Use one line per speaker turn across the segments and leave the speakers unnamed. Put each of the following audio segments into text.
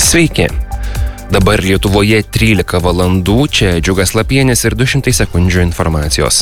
Sveiki. Dabar Lietuvoje 13 valandų, čia Džiugas Lapienis ir 200 sekundžių informacijos.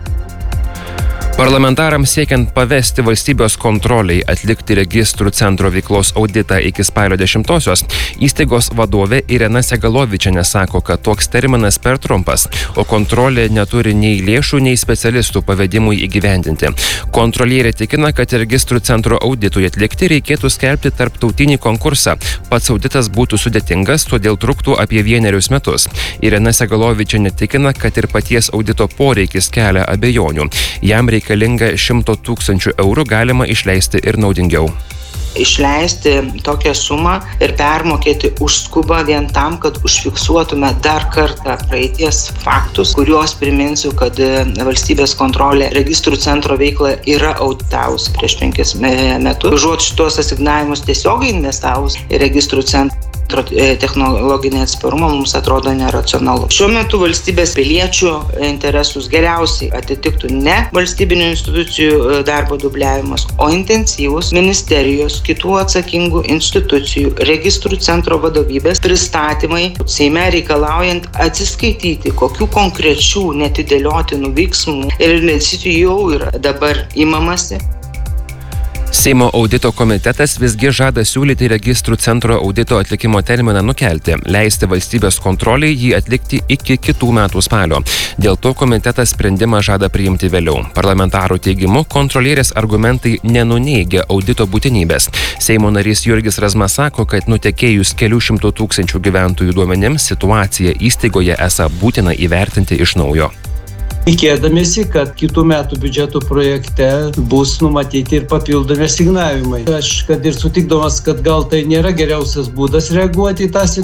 Parlamentarams siekiant pavesti valstybės kontroliai atlikti registrų centro veiklos auditą iki spalio 10-osios, įstaigos vadovė Irena Segalovičienė sako, kad toks terminas per trumpas, o kontrolė neturi nei lėšų, nei specialistų pavedimui įgyvendinti. Kontrolierė tikina, kad registrų centro auditui atlikti reikėtų skelbti tarptautinį konkursą. Pats auditas būtų sudėtingas, todėl truktų apie 1 metus. Irena Segalovičienė tikina, kad ir paties audito poreikis kelia abejonių. Jam reikalinga 100 000 eurų, galima išleisti ir naudingiau.
Išleisti tokią sumą ir permokėti už skubą vien tam, kad užfiksuotume dar kartą praeities faktus, kuriuos priminsiu, kad valstybės kontrolė registrų centro veiklą yra auditavusi prieš 5 metus. Užuot šitos asignavimus tiesiogiai investavus į registrų centro technologinį atsparumą mums atrodo neracionalu. Šiuo metu valstybės piliečių interesus geriausiai atitiktų ne valstybinių institucijų darbo dubliavimas, o intensyvus ministerijos, kitų atsakingų institucijų, registrų centro vadovybės pristatymai Seime, reikalaujant atsiskaityti, kokių konkrečių netidėliotinų veiksmų ir investicijų jau yra dabar imamasi.
Seimo audito komitetas visgi žada siūlyti registrų centro audito atlikimo terminą nukelti, leisti valstybės kontroliai jį atlikti iki kitų metų spalio. Dėl to komitetas sprendimą žada priimti vėliau. Parlamentarų teigimu, kontrolierės argumentai nenuneigia audito būtinybės. Seimo narys Jurgis Razma sako, kad nutekėjus kelių 100 000 gyventojų duomenims situaciją įstaigoje esą būtina įvertinti iš naujo.
Tikėdamiesi, kad kitų metų biudžeto projekte bus numatyti ir papildomi asignavimai. Aš kad ir sutikdamas, kad gal tai nėra geriausias būdas reaguoti į tą situaciją,